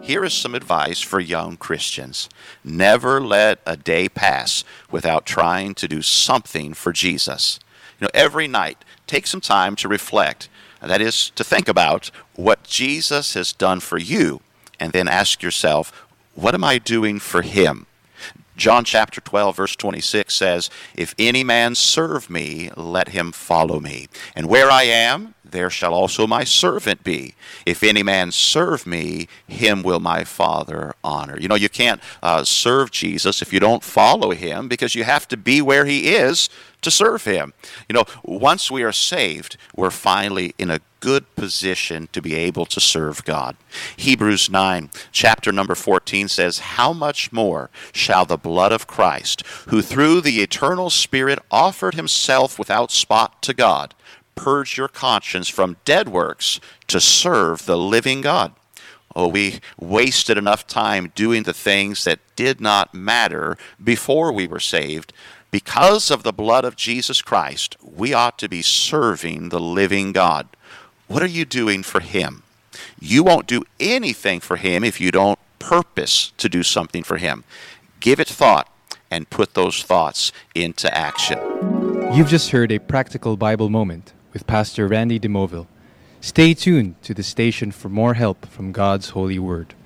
Here is some advice for young Christians. Never let a day pass without trying to do something for Jesus. Every night, take some time to reflect. That is, to think about what Jesus has done for you, and then ask yourself, what am I doing for him? John chapter 12, verse 26 says, "If any man serve me, let him follow me. And where I am, there shall also my servant be. If any man serve me, him will my Father honor." You can't serve Jesus if you don't follow him, because you have to be where he is to serve him. Once we are saved, we're finally in a good position to be able to serve God. Hebrews 9, chapter number 14 says, "How much more shall the blood of Christ, who through the eternal Spirit offered himself without spot to God, purge your conscience from dead works to serve the living God?" Oh, we wasted enough time doing the things that did not matter before we were saved. Because of the blood of Jesus Christ, we ought to be serving the living God. What are you doing for him? You won't do anything for him if you don't purpose to do something for him. Give it thought and put those thoughts into action. You've just heard a practical Bible moment with Pastor Randy DeMoville. Stay tuned to the station for more help from God's holy word.